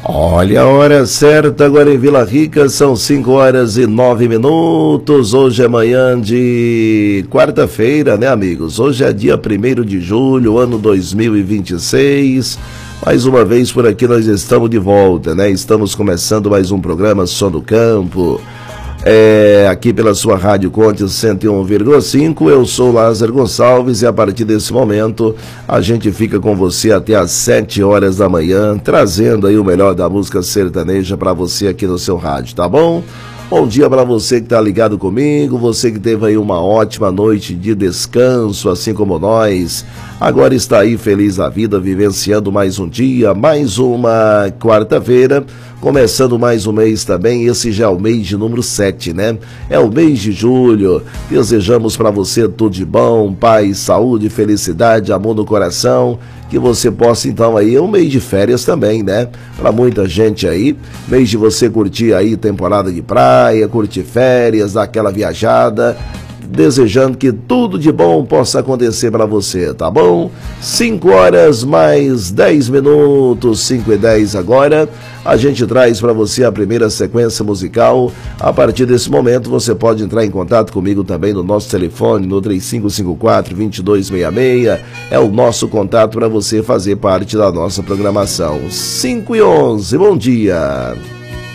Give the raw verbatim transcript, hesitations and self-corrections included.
Olha a hora certa agora em Vila Rica, são cinco horas e nove minutos. Hoje é manhã de quarta-feira, né, amigos? Hoje é dia primeiro de julho, ano dois mil e vinte e seis. Mais uma vez por aqui nós estamos de volta, né? Estamos começando mais um programa Só no Campo. É, aqui pela sua Rádio Conte cento e um vírgula cinco, eu sou Lázaro Gonçalves e a partir desse momento a gente fica com você até às sete horas da manhã, trazendo aí o melhor da música sertaneja para você aqui no seu rádio, tá bom? Bom dia para você que tá ligado comigo, você que teve aí uma ótima noite de descanso, assim como nós. Agora está aí feliz da vida, vivenciando mais um dia, mais uma quarta-feira, começando mais um mês também. Esse já é o mês de número sete, né? É o mês de julho. Desejamos para você tudo de bom, paz, saúde, felicidade, amor no coração. Que você possa então aí, é um mês de férias também, né? Para muita gente aí, mês de você curtir aí temporada de praia, curtir férias, dar aquela viajada. Desejando que tudo de bom possa acontecer para você, tá bom? cinco horas mais dez minutos, cinco e dez agora. A gente traz para você a primeira sequência musical. A partir desse momento você pode entrar em contato comigo também no nosso telefone, no três cinco cinco quatro, dois dois seis seis. É o nosso contato para você fazer parte da nossa programação. cinco e onze, bom dia!